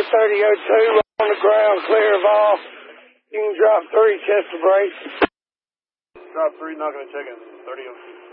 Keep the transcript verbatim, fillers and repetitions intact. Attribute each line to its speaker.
Speaker 1: thirty oh two on the ground, clear of all. You can drop three, test the brakes.
Speaker 2: Drop three, not going to check it. thirty oh two.